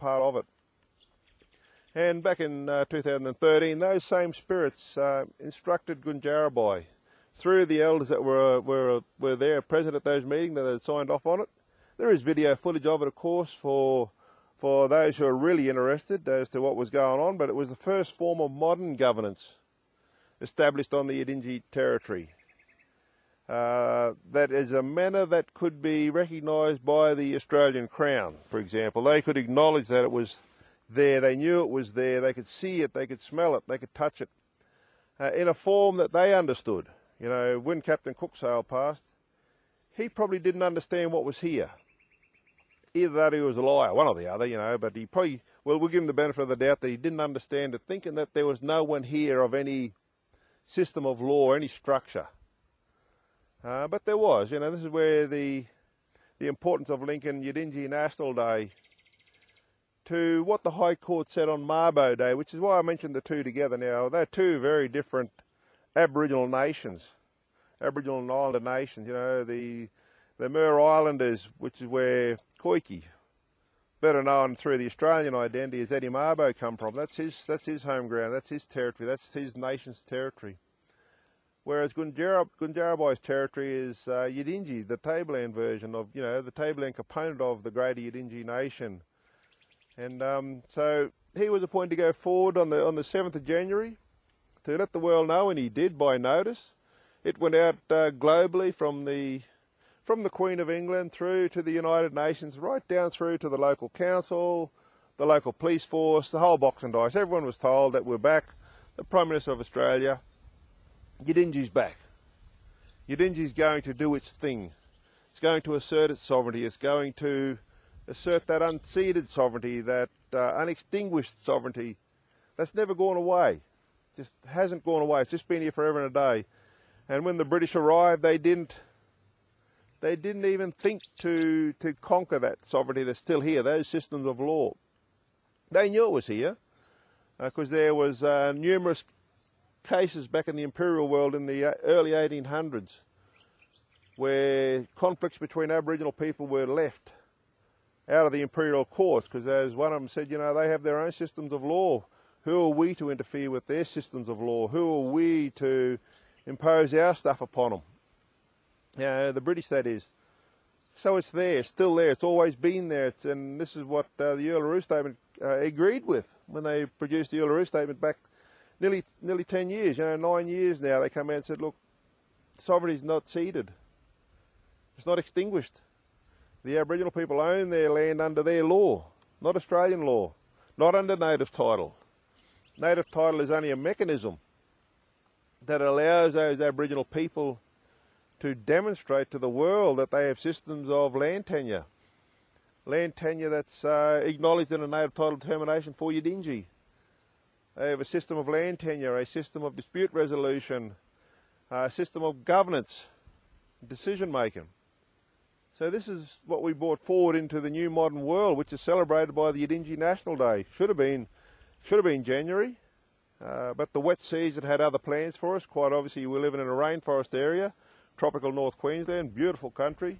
part of it. And back in 2013, those same spirits instructed Gunjarabai through the elders that were there present at those meetings that had signed off on it. There is video footage of it, of course, for those who are really interested as to what was going on, but it was the first form of modern governance established on the Yidinji territory. That is a manner that could be recognised by the Australian Crown, for example. They could acknowledge that it was there, they knew it was there, they could see it, they could smell it, they could touch it, in a form that they understood. You know, when Captain Cook sailed past, he probably didn't understand what was here. Either that or he was a liar, one or the other, you know, but he probably, well, we'll give him the benefit of the doubt that he didn't understand it, thinking that there was no one here of any system of law, any structure. But there was, you know, this is where the importance of linking Yidinji National Day to what the High Court said on Mabo Day, which is why I mentioned the two together now. They're two very different Aboriginal nations, Aboriginal and Islander nations. You know, the Mer Islanders, which is where Koiki, better known through the Australian identity as Eddie Mabo, come from. That's his home ground, that's his territory, that's his nation's territory. Whereas Gunjarabai's territory is Yidinji, the tableland version of, you know, the tableland component of the greater Yidinji nation. And so he was appointed to go forward on the 7th of January to let the world know, and he did by notice. It went out globally from the Queen of England through to the United Nations, right down through to the local council, the local police force, the whole box and dice. Everyone was told that we're back. The Prime Minister of Australia, Yidinji's back. Yidinji's going to do its thing. It's going to assert its sovereignty. It's going to assert that unceded sovereignty, that unextinguished sovereignty that's never gone away. Just hasn't gone away. It's just been here forever and a day. And when the British arrived, they didn't even think to conquer that sovereignty that's still here, those systems of law. They knew it was here because there was numerous cases back in the imperial world in the early 1800s where conflicts between Aboriginal people were left out of the imperial courts because, as one of them said, you know, they have their own systems of law. Who are we to interfere with their systems of law? Who are we to impose our stuff upon them? You know, the British, that is. So it's there, it's still there, it's always been there. And this is what the Uluru Statement agreed with when they produced the Uluru Statement back nearly 10 years, you know, 9 years now. They come out and said, look, sovereignty is not ceded. It's not extinguished. The Aboriginal people own their land under their law, not Australian law, not under native title. Native title is only a mechanism that allows those Aboriginal people to demonstrate to the world that they have systems of land tenure that's acknowledged in a native title determination for Yidinji. They have a system of land tenure, a system of dispute resolution, a system of governance, decision making. So this is what we brought forward into the new modern world, which is celebrated by the Yidinji National Day. Should have been January, but the wet season had other plans for us. Quite obviously, we're living in a rainforest area, tropical North Queensland, beautiful country.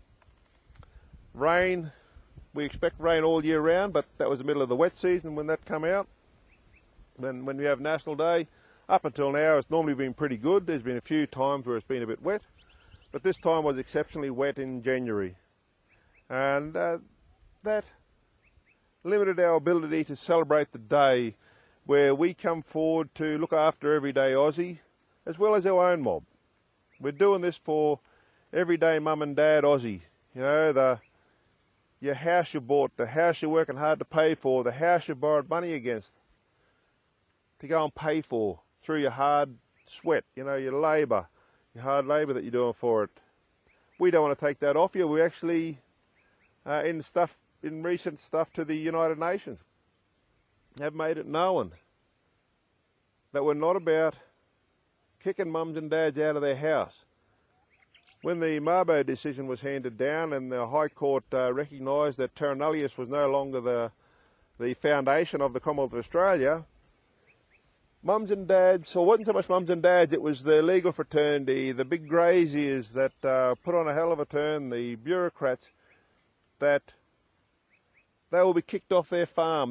Rain, we expect rain all year round, but that was the middle of the wet season when that come out. When we have National Day, up until now, it's normally been pretty good. There's been a few times where it's been a bit wet, but this time was exceptionally wet in January. And that limited our ability to celebrate the day where we come forward to look after everyday Aussie as well as our own mob. We're doing this for everyday mum and dad Aussie. You know, your house you bought, the house you're working hard to pay for, the house you borrowed money against to go and pay for through your hard sweat, you know, your labour, your hard labour that you're doing for it. We don't want to take that off you. We actually, in recent stuff to the United Nations, have made it known that we're not about kicking mums and dads out of their house. When the Mabo decision was handed down and the High Court recognised that terra nullius was no longer the foundation of the Commonwealth of Australia, mums and dads, or wasn't so much mums and dads, it was the legal fraternity, the big graziers that put on a hell of a turn, the bureaucrats, that they will be kicked off their farm.